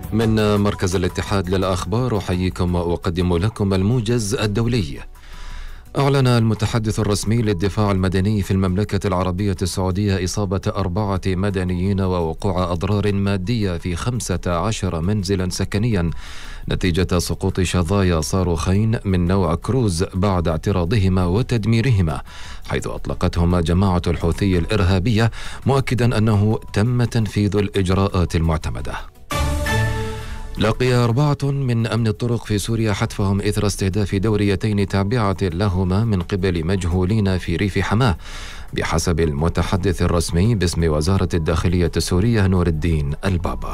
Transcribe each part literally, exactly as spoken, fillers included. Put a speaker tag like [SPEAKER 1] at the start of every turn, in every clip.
[SPEAKER 1] من مركز الاتحاد للأخبار أحييكم وأقدم لكم الموجز الدولي. أعلن المتحدث الرسمي للدفاع المدني في المملكة العربية السعودية إصابة أربعة مدنيين ووقوع أضرار مادية في خمسة عشر منزلا سكنيا نتيجة سقوط شظايا صاروخين من نوع كروز بعد اعتراضهما وتدميرهما، حيث أطلقتهما جماعة الحوثي الإرهابية، مؤكدا أنه تم تنفيذ الإجراءات المعتمدة. لقي أربعة من أمن الطرق في سوريا حتفهم إثر استهداف دوريتين تابعة لهما من قبل مجهولين في ريف حماه، بحسب المتحدث الرسمي باسم وزارة الداخلية السورية نور الدين البابا.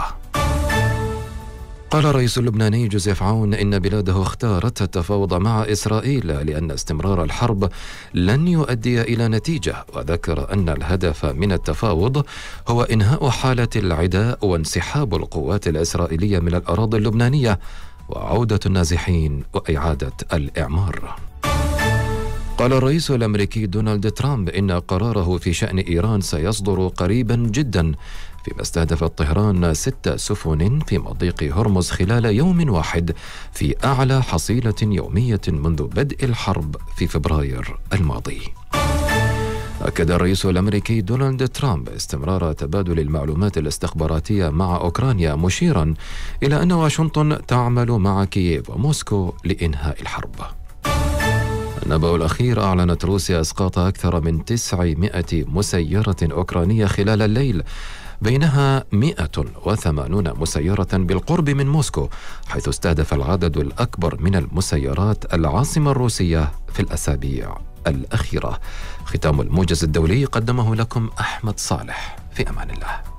[SPEAKER 1] قال الرئيس اللبناني جوزيف عون إن بلاده اختارت التفاوض مع إسرائيل لأن استمرار الحرب لن يؤدي إلى نتيجة، وذكر أن الهدف من التفاوض هو إنهاء حالة العداء وانسحاب القوات الإسرائيلية من الأراضي اللبنانية وعودة النازحين وإعادة الإعمار. قال الرئيس الأمريكي دونالد ترامب إن قراره في شأن إيران سيصدر قريبا جدا، فيما استهدفت طهران ست سفن في مضيق هرمز خلال يوم واحد في أعلى حصيلة يومية منذ بدء الحرب في فبراير الماضي. أكد الرئيس الأمريكي دونالد ترامب استمرار تبادل المعلومات الاستخباراتية مع أوكرانيا، مشيرا إلى أن واشنطن تعمل مع كييف وموسكو لإنهاء الحرب. النبأ الأخير: أعلنت روسيا إسقاط أكثر من تسعمائة مسيرة أوكرانية خلال الليل، بينها مئة وثمانون مسيرة بالقرب من موسكو، حيث استهدف العدد الأكبر من المسيرات العاصمة الروسية في الأسابيع الأخيرة. ختام الموجز الدولي قدمه لكم أحمد صالح، في أمان الله.